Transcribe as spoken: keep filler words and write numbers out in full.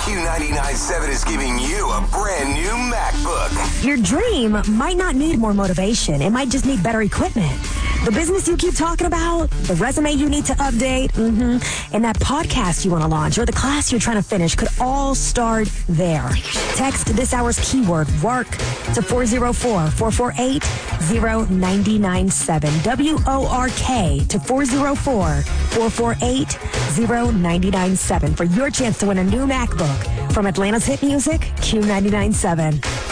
Q ninety-nine point seven is giving you a brand new MacBook. Your dream might not need more motivation. It might just need better equipment. The business you keep talking about, the resume you need to update, mm-hmm, and that podcast you want to launch or the class you're trying to finish could all start there. Text this hour's keyword, work, to four oh four, four four eight, oh nine nine seven. W O R K to four oh four, four four eight, oh nine nine seven for your chance to win a new MacBook from Atlanta's hit music, Q ninety-nine point seven.